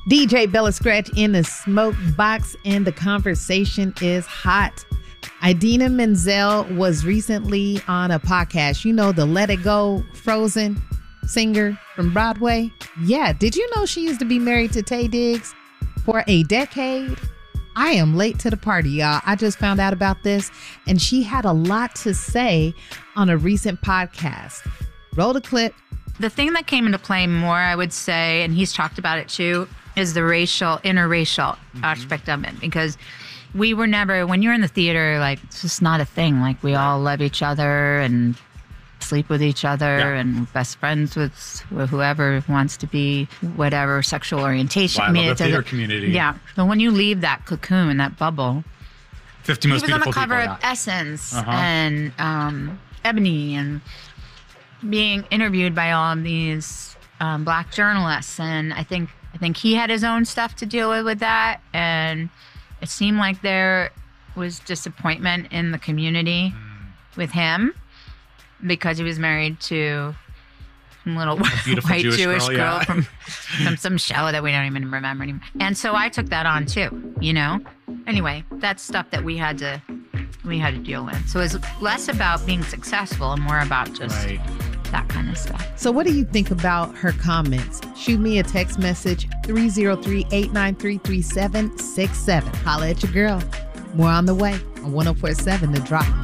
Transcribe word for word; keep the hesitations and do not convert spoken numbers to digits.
D J Bella Scratch in the smoke box, and the conversation is hot. Idina Menzel was recently on a podcast. You know, the Let It Go Frozen singer from Broadway? Yeah. Did you know she used to be married to Taye Diggs for a decade? I am late to the party, y'all. I just found out about this, and she had a lot to say on a recent podcast. Roll the clip. The thing that came into play more, I would say, and he's talked about it too, is the racial, interracial mm-hmm. aspect of it. Because we were never, when you're in the theater, like, it's just not a thing. Like, we all love each other and sleep with each other yeah. and we're best friends with, with whoever wants to be, whatever sexual orientation. Well, I, I mean, love the theater community. Yeah. But when you leave that cocoon, that bubble, fifty most he was on the cover people, of yeah. Essence uh-huh. and um, Ebony, and being interviewed by all of these um, black journalists. And I think I think he had his own stuff to deal with with that. And it seemed like there was disappointment in the community mm. with him, because he was married to some little white Jewish, Jewish girl, girl yeah. from, from some show that we don't even remember anymore. And so I took that on too, you know? Anyway, that's stuff that we had to we had to deal with. So it's less about being successful and more about just right. that kind of stuff. So what do you think about her comments? Shoot me a text message, three oh three, eight nine three, three seven six seven. Holla at your girl. More on the way on one oh four point seven The Drop.